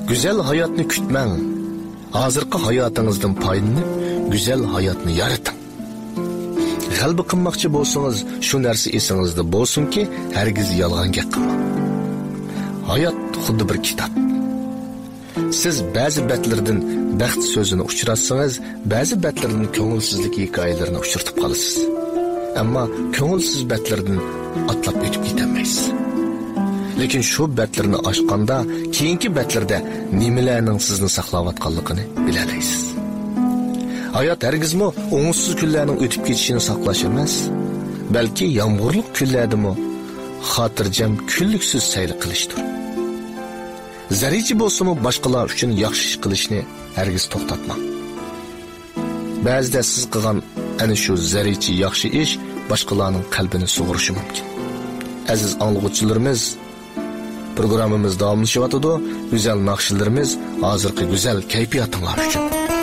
Güzel hayatni kutmang. Hozirgi hayotingizdan foydalanib, güzel hayotni yarating. G'alaba qilmoqchi bo'lsangiz, shu narsa esingizda bo'lsinki, hargiz yolg'on gap qilmang. Hayot xuddi bir kitob. Siz ba'zi betlardan baxt so'zini uchratsangiz, ba'zi betlardan ko'ngilsizlik hikoyalarini uchratib qolasiz. Ammo ko'ngilsiz betlardan atlab o'tib ketolmaysiz. Lekin shu betlarni oshqanda, keyingi betlarda nimalarning sizni saqlayotganligini bilalaysiz. Hayot hargizmi o'ngsiz kunlarning o'tib ketishini saqlash emas, balki yomg'irli kunlardami xotirjam kunliksiz sayr qilishdir. Zarichi bo'lsa-mu boshqalar uchun yaxshi ish qilishni hargiz to'xtatmang. Ba'zida siz qilgan ana shu zarichi yaxshi ish boshqalarning qalbini sug'urishi mumkin. Aziz anglag'uvchilarimiz, programmamiz davomlashyapti. Go'zal naqshlarimiz hozirgi go'zal kayfiyatinglar uchun.